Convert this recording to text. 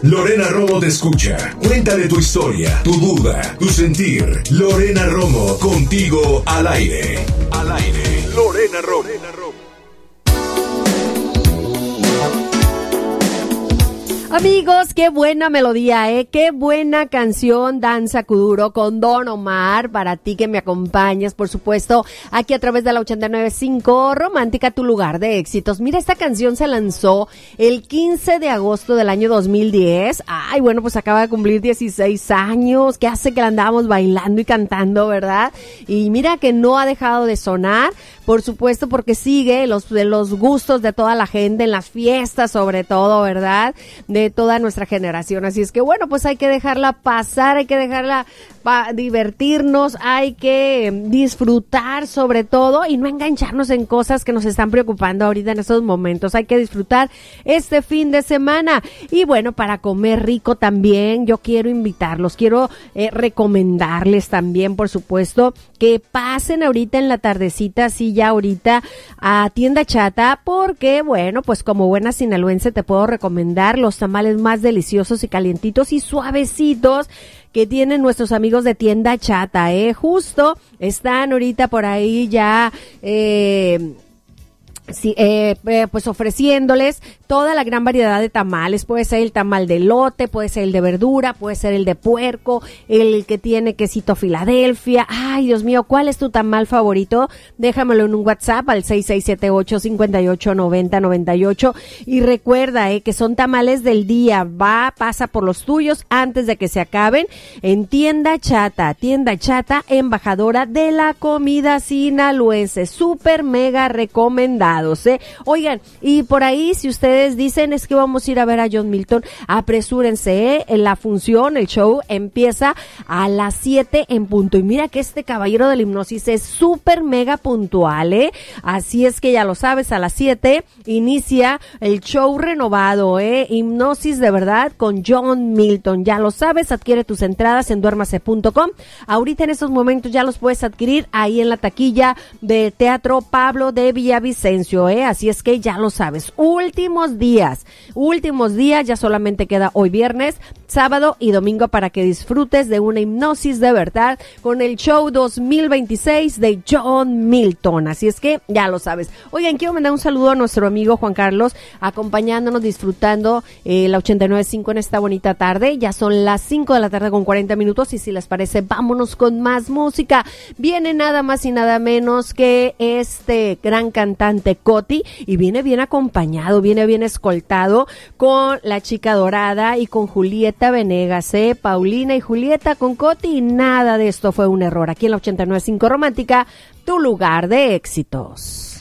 Lorena Romo te escucha. Cuéntale tu historia, tu duda, tu sentir. Lorena Romo, contigo al aire. Al aire. Lorena Romo. Amigos, qué buena melodía, qué buena canción, Danza Kuduro con Don Omar, para ti que me acompañas, por supuesto, aquí a través de la 89.5, Romántica, tu lugar de éxitos. Mira, esta canción se lanzó el 15 de agosto del año 2010. Ay, bueno, pues acaba de cumplir 16 años, que hace que la andábamos bailando y cantando, ¿verdad? Y mira que no ha dejado de sonar, por supuesto, porque sigue los gustos de toda la gente en las fiestas, sobre todo, ¿verdad? De toda nuestra generación. Así es que bueno, pues hay que dejarla pasar, hay que dejarla divertirnos, hay que disfrutar sobre todo y no engancharnos en cosas que nos están preocupando ahorita en estos momentos. Hay que disfrutar este fin de semana. Y bueno, para comer rico también, yo quiero invitarlos, quiero recomendarles también, por supuesto, que pasen ahorita en la tardecita, sí, ya ahorita a Tienda Chata, porque bueno, pues como buena sinaloense te puedo recomendar los tamales más deliciosos y calientitos y suavecitos que tienen nuestros amigos de Tienda Chata, justo están ahorita por ahí ya, sí, pues ofreciéndoles toda la gran variedad de tamales. Puede ser el tamal de elote, puede ser el de verdura, puede ser el de puerco, el que tiene quesito Filadelfia. Ay, Dios mío, ¿cuál es tu tamal favorito? Déjamelo en un WhatsApp al 6678-589098 y recuerda que son tamales del día. Pasa por los tuyos antes de que se acaben en Tienda Chata, embajadora de la comida sinaloense, súper mega recomendados. Oigan, y por ahí si ustedes dicen es que vamos a ir a ver a John Milton, apresúrense, en la función, el show empieza a las 7 en punto, y mira que este caballero de la hipnosis es súper mega puntual, así es que ya lo sabes, a las 7 inicia el show renovado, hipnosis de verdad con John Milton, ya lo sabes, adquiere tus entradas en duermase.com, ahorita en estos momentos ya los puedes adquirir ahí en la taquilla de Teatro Pablo de Villavicencio, así es que ya lo sabes, últimos días, ya solamente queda hoy viernes, sábado y domingo para que disfrutes de una hipnosis de verdad con el show 2026 de John Milton, así es que ya lo sabes. Oigan, quiero mandar un saludo a nuestro amigo Juan Carlos, acompañándonos, disfrutando la 89.5 en esta bonita tarde, ya son las 5 de la tarde con 40 minutos y si les parece, vámonos con más música. Viene nada más y nada menos que este gran cantante Coti y viene bien acompañado, viene bien escoltado con la Chica Dorada y con Julieta Venegas, Paulina y Julieta con Coti, y nada de esto fue un error. Aquí en la 89.5 Romántica, tu lugar de éxitos.